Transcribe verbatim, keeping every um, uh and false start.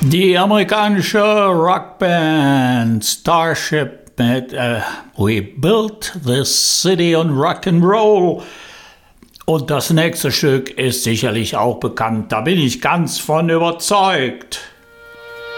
Die amerikanische Rockband Starship mit äh, We Built This City on Rock'n'Roll. Und das nächste Stück ist sicherlich auch bekannt, da bin ich ganz von überzeugt.